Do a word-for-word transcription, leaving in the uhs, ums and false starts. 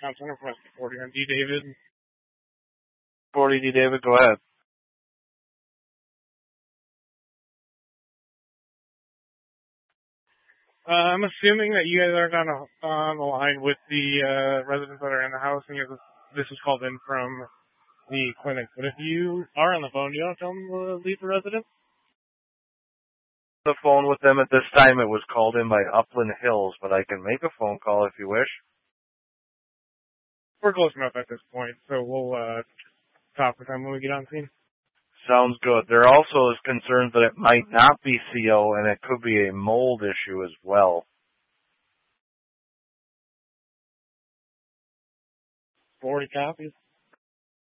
Counselor from forty on D. David. forty D. David, go ahead. Uh, I'm assuming that you guys aren't on, a, on the line with the uh, residents that are in the house, and you're, this was called in from the clinic. But if you are on the phone, you don't tell them to leave the residence? The phone with them at this time. It was called in by Upland Hills, but I can make a phone call if you wish. We're close enough at this point, so we'll uh, talk with them when we get on scene. Sounds good. There also is concerns that it might not be C O and it could be a mold issue as well. forty copies.